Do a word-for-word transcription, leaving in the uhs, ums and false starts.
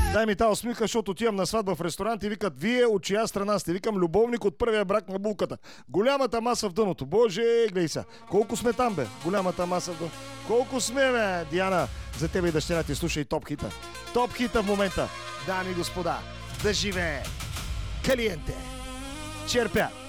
Дай ми тази усмивка, защото отивам на сватба в ресторант и викат, вие от чия страна сте? Викам, любовник от първия брак на булката. Голямата маса в дъното. Боже, гледай са. Колко сме там, бе? Голямата маса в дъното. Колко сме, бе, Диана? За тебе и дъщеря ти слушай топ хита. Топ хита в момента. Дами и господа, да живее Калиенте. Черпя.